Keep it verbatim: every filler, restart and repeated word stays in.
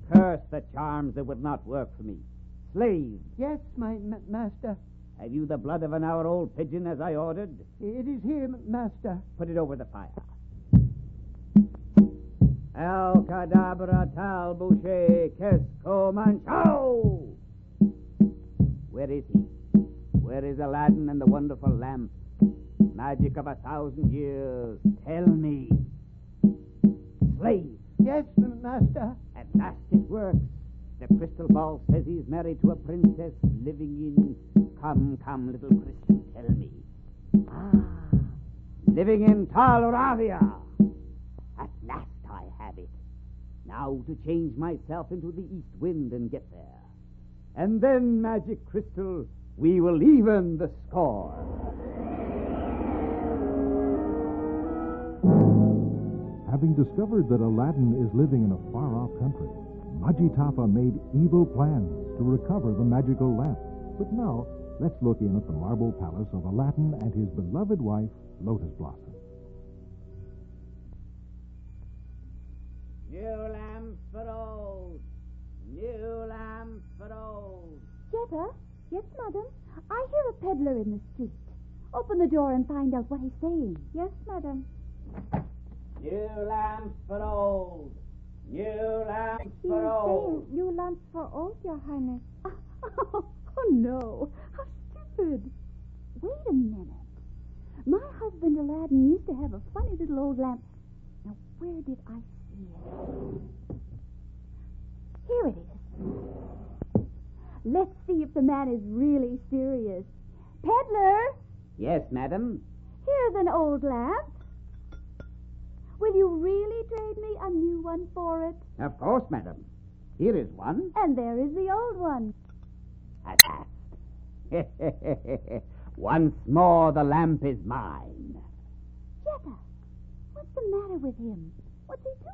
Curse the charms that would not work for me. Slave, Yes, my ma- master. have you the blood of an hour-old pigeon as I ordered? It is here, m- master. Put it over the fire. Al cadabra tal boucher kesco manchao. Where is he? Where is Aladdin and the wonderful lamp? Magic of a thousand years. Tell me. Slave, Yes, m- master. at last it works. The crystal ball says he's married to a princess living in... Come, come, little crystal, tell me. Ah, living in Tal Ravia. At last I have it. Now to change myself into the east wind and get there. And then, magic crystal, we will even the score. Having discovered that Aladdin is living in a far-off country, Majitafa made evil plans to recover the magical lamp. But now, let's look in at the marble palace of Aladdin and his beloved wife, Lotus Blossom. New lamp for old. New lamp for old. Jetta? Yes, madam. I hear a peddler in the street. Open the door and find out what he's saying. Yes, madam. New lamp for old. New lamp He for is old. saying new lamps for old, Your Highness. Oh, oh, no. How stupid. Wait a minute. My husband Aladdin used to have a funny little old lamp. Now, where did I see it? Here it is. Let's see if the man is really serious. Peddler, Yes, madam. here's an old lamp. Will you really trade me a new one for it? Of course, madam. Here is one. And there is the old one. At last. Once more the lamp is mine. Jetta, what's the matter with him? What's he